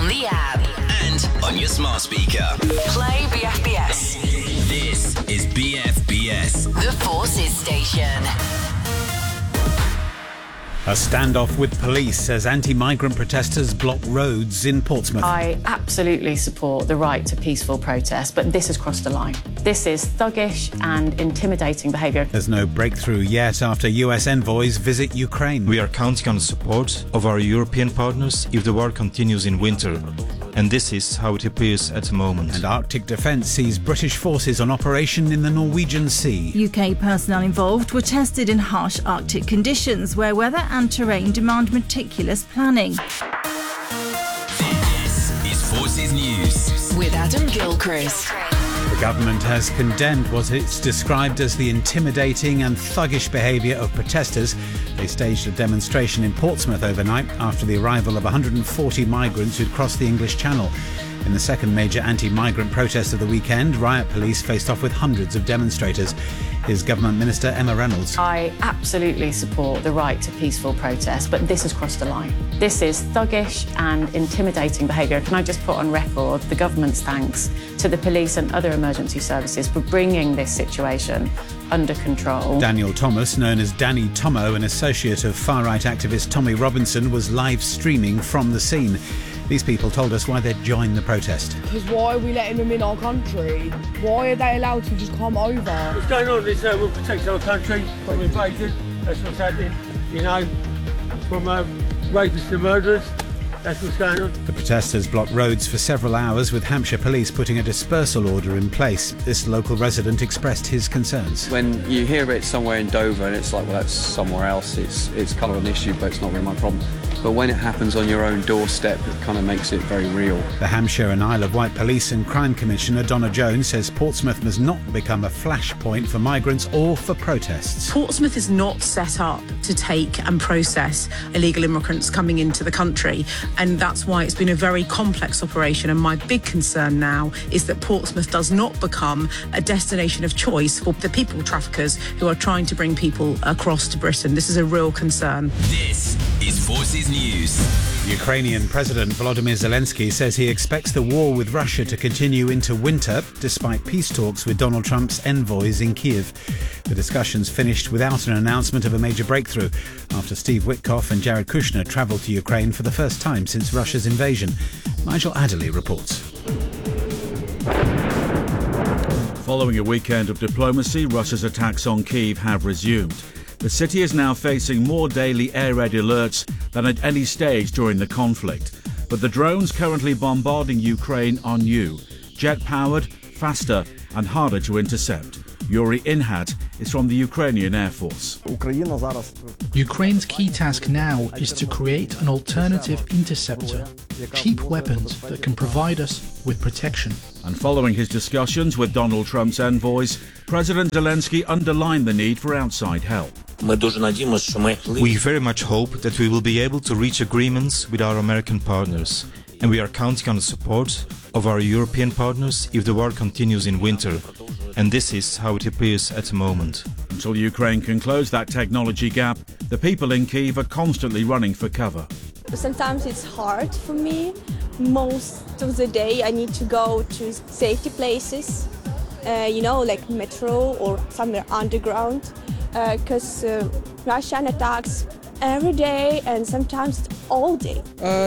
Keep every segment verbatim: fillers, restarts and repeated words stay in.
the app and on your smart speaker. Play B F B S. This is B F B S, The Forces Station. A standoff with police as anti-migrant protesters block roads in Portsmouth. I absolutely support the right to peaceful protest, but this has crossed the line. This is thuggish and intimidating behaviour. There's no breakthrough yet after U S envoys visit Ukraine. We are counting on the support of our European partners if the war continues in winter. And this is how it appears at the moment. And Arctic Defence sees British forces on operation in the Norwegian Sea. U K personnel involved were tested in harsh Arctic conditions where weather and terrain demand meticulous planning. This is Forces News with Adam Gilchrist. The government has condemned what it's described as the intimidating and thuggish behaviour of protesters. They staged a demonstration in Portsmouth overnight after the arrival of one hundred forty migrants who'd crossed the English Channel. In the second major anti-migrant protest of the weekend, riot police faced off with hundreds of demonstrators. Here's Government Minister Emma Reynolds. I absolutely support the right to peaceful protest, but this has crossed the line. This is thuggish and intimidating behaviour. Can I just put on record the government's thanks to the police and other emergency services for bringing this situation under control. Daniel Thomas, known as Danny Tomo, an associate of far-right activist Tommy Robinson, was live streaming from the scene. These people told us why they'd joined the protest. Because why are we letting them in our country? Why are they allowed to just come over? What's going on is uh, we'll protect our country from invasion. That's what's happening, you know, from uh, rapists and murderers. That's what's going on. The protesters blocked roads for several hours, with Hampshire Police putting a dispersal order in place. This local resident expressed his concerns. When you hear it somewhere in Dover and it's like, well, that's somewhere else, it's it's kind of an issue, but it's not really my problem. But when it happens on your own doorstep, it kind of makes it very real. The Hampshire and Isle of Wight Police and Crime Commissioner Donna Jones says Portsmouth must not become a flashpoint for migrants or for protests. Portsmouth is not set up to take and process illegal immigrants coming into the country, and that's why it's been a very complex operation. And my big concern now is that Portsmouth does not become a destination of choice for the people traffickers who are trying to bring people across to Britain. This is a real concern. This is Forces News. Ukrainian President Volodymyr Zelensky says he expects the war with Russia to continue into winter, despite peace talks with Donald Trump's envoys in Kiev. The discussions finished without an announcement of a major breakthrough after Steve Witkoff and Jared Kushner travelled to Ukraine for the first time since Russia's invasion. Nigel Adderley reports. Following a weekend of diplomacy, Russia's attacks on Kyiv have resumed. The city is now facing more daily air raid alerts than at any stage during the conflict. But the drones currently bombarding Ukraine are new, jet-powered, faster and harder to intercept. Yuri Inhat is from the Ukrainian Air Force. Ukraine's key task now is to create an alternative interceptor, cheap weapons that can provide us with protection. And following his discussions with Donald Trump's envoys, President Zelensky underlined the need for outside help. We very much hope that we will be able to reach agreements with our American partners, and we are counting on the support of our European partners if the war continues in winter. And this is how it appears at the moment. Until Ukraine can close that technology gap, the people in Kyiv are constantly running for cover. Sometimes it's hard for me. Most of the day I need to go to safety places, uh, you know, like metro or somewhere underground, because uh, uh, Russian attacks every day and sometimes all day.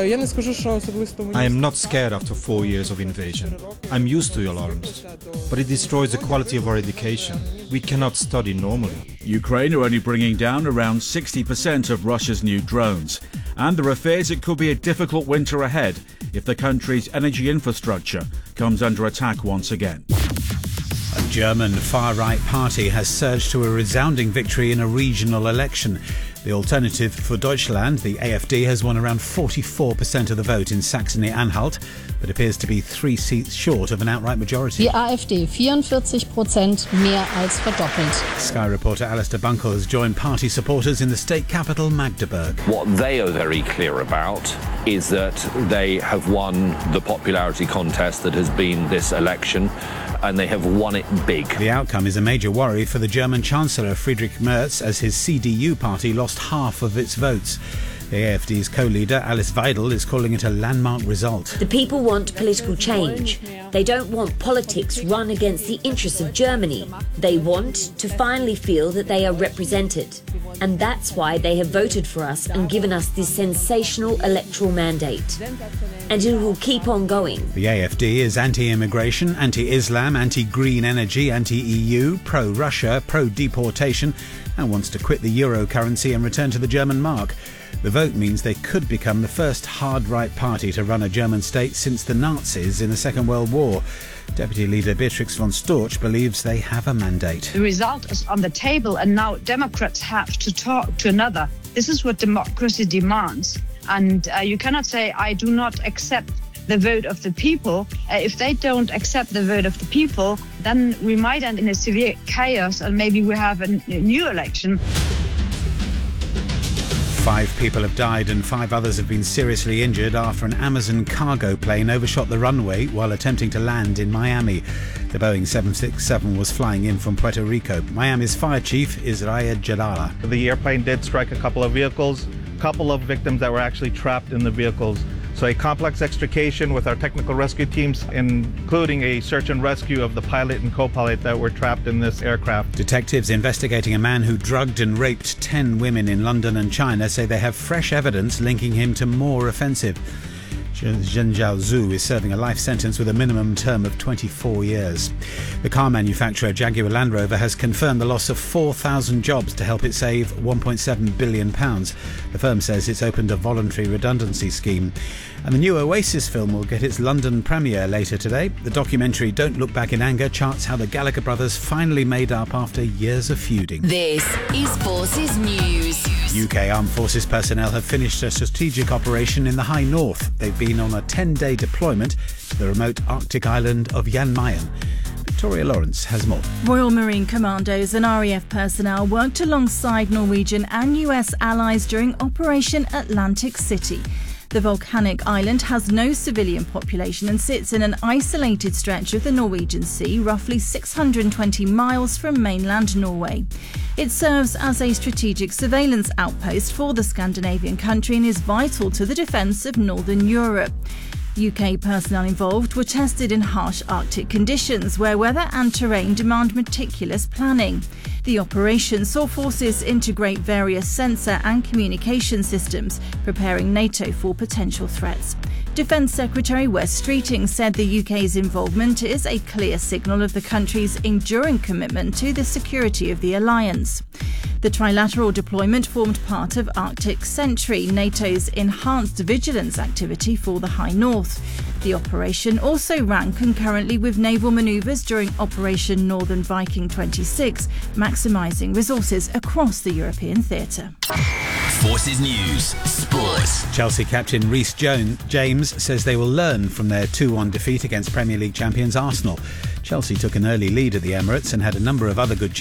I am not scared after four years of invasion. I'm used to alarms, but it destroys the quality of our education. We cannot study normally. Ukraine are only bringing down around sixty percent of Russia's new drones, and there are fears it could be a difficult winter ahead if the country's energy infrastructure comes under attack once again. A German far-right party has surged to a resounding victory in a regional election. The Alternative for Deutschland, the A F D, has won around forty-four percent of the vote in Saxony-Anhalt, but appears to be three seats short of an outright majority. Die AfD vierundvierzig Prozent, mehr als verdoppelt. Sky reporter Alistair Bunkle has joined party supporters in the state capital, Magdeburg. What they are very clear about is that they have won the popularity contest that has been this election, and they have won it big. The outcome is a major worry for the German Chancellor Friedrich Merz, as his C D U party lost half of its votes. The A F D's co-leader, Alice Weidel, is calling it a landmark result. The people want political change. They don't want politics run against the interests of Germany. They want to finally feel that they are represented. And that's why they have voted for us and given us this sensational electoral mandate. And it will keep on going. The A F D is anti-immigration, anti-Islam, anti-green energy, anti-E U, pro-Russia, pro-deportation, and wants to quit the euro currency and return to the German mark. The vote means they could become the first hard-right party to run a German state since the Nazis in the Second World War. Deputy Leader Beatrix von Storch believes they have a mandate. The result is on the table, and now Democrats have to talk to another. This is what democracy demands. And uh, you cannot say, I do not accept the vote of the people. Uh, if they don't accept the vote of the people, then we might end in a severe chaos, and maybe we have a, n- a new election. Five people have died and five others have been seriously injured after an Amazon cargo plane overshot the runway while attempting to land in Miami. The Boeing seven sixty-seven was flying in from Puerto Rico. Miami's fire chief is Rayed Jalala. The airplane did strike a couple of vehicles, a couple of victims that were actually trapped in the vehicles. So a complex extrication with our technical rescue teams, including a search and rescue of the pilot and co-pilot that were trapped in this aircraft. Detectives investigating a man who drugged and raped ten women in London and China say they have fresh evidence linking him to more offensive. Zhenjiao Zhu is serving a life sentence with a minimum term of twenty-four years. The car manufacturer Jaguar Land Rover has confirmed the loss of four thousand jobs to help it save one point seven billion pounds. The firm says it's opened a voluntary redundancy scheme. And the new Oasis film will get its London premiere later today. The documentary Don't Look Back in Anger charts how the Gallagher brothers finally made up after years of feuding. This is Forces News. U K Armed Forces personnel have finished a strategic operation in the High North. They've been on a ten-day deployment to the remote Arctic island of Jan Mayen. Victoria Lawrence has more. Royal Marine Commandos and R A F personnel worked alongside Norwegian and U S allies during Operation Atlantic City. The volcanic island has no civilian population and sits in an isolated stretch of the Norwegian Sea, roughly six hundred twenty miles from mainland Norway. It serves as a strategic surveillance outpost for the Scandinavian country and is vital to the defence of Northern Europe. U K personnel involved were tested in harsh Arctic conditions where weather and terrain demand meticulous planning. The operation saw forces integrate various sensor and communication systems, preparing NATO for potential threats. Defence Secretary Wes Streeting said the U K's involvement is a clear signal of the country's enduring commitment to the security of the alliance. The trilateral deployment formed part of Arctic Sentry, NATO's enhanced vigilance activity for the High North. The operation also ran concurrently with naval manoeuvres during Operation Northern Viking twenty-six, maximising resources across the European theatre. Forces News Sports. Chelsea captain Reece James says they will learn from their two one defeat against Premier League champions Arsenal. Chelsea took an early lead at the Emirates and had a number of other good